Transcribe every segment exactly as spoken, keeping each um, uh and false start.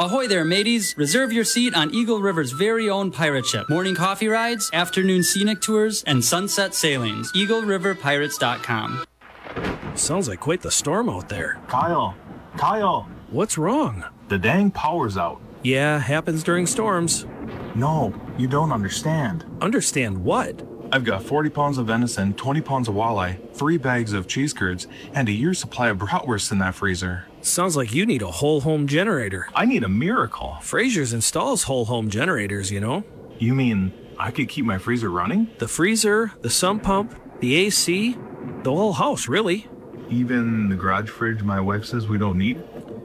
Ahoy there, mateys. Reserve your seat on Eagle River's very own pirate ship. Morning coffee rides, afternoon scenic tours, and sunset sailings. Eagle River Pirates dot com. Sounds like quite the storm out there. Kyle, Kyle. What's wrong? The dang power's out. Yeah, happens during storms. No, you don't understand. Understand what? I've got forty pounds of venison, twenty pounds of walleye, three bags of cheese curds, and a year's supply of bratwurst in that freezer. Sounds like you need a whole home generator. I need a miracle. Fraser's installs whole home generators, you know. You mean I could keep my freezer running? The freezer, the sump pump, the A C, the whole house, really. Even the garage fridge my wife says we don't need?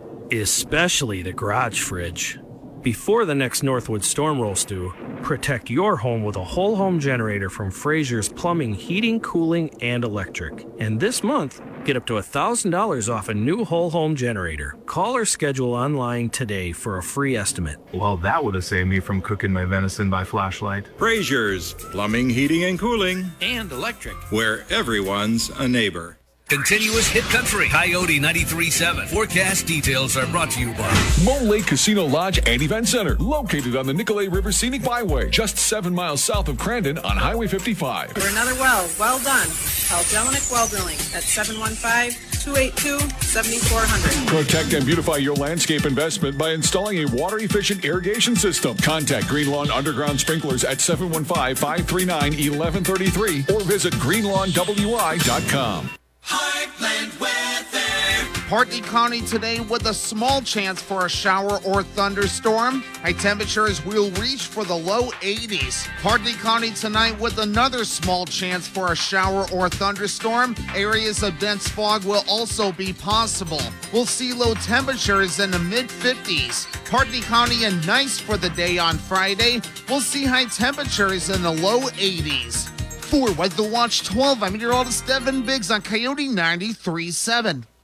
Especially the garage fridge. Before the next Northwood storm rolls through, protect your home with a whole home generator from Fraser's Plumbing, Heating, Cooling, and Electric. And this month, get up to one thousand dollars off a new whole home generator. Call or schedule online today for a free estimate. Well, that would have saved me from cooking my venison by flashlight. Fraser's Plumbing, Heating, and Cooling, and Electric, where everyone's a neighbor. Continuous hit country. Coyote ninety-three point seven. Forecast details are brought to you by Mole Lake Casino Lodge and Event Center, located on the Nicolet River Scenic Byway, just seven miles south of Crandon on Highway fifty-five. For another well, well done. Call Jelinek Well Drilling at seven one five, two eight two, seven four zero zero. Protect and beautify your landscape investment by installing a water-efficient irrigation system. Contact Green Lawn Underground Sprinklers at seven one five, five three nine, one one three three or visit green lawn w i dot com. Heartland weather. Partly cloudy today with a small chance for a shower or thunderstorm. High temperatures will reach for the low eighties. Partly cloudy tonight with another small chance for a shower or thunderstorm. Areas of dense fog will also be possible. We'll see low temperatures in the mid fifties. Partly cloudy and nice for the day on Friday. We'll see high temperatures in the low eighties. For Weather Watch twelve, I'm meteorologist Devin Biggs on Coyote ninety-three point seven.